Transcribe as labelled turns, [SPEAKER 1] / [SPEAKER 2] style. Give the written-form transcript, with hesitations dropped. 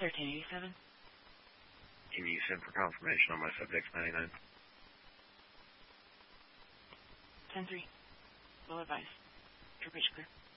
[SPEAKER 1] 1387.
[SPEAKER 2] Can you send for confirmation on my subject 99?
[SPEAKER 1] 10-3. Low advice. True pitch clear.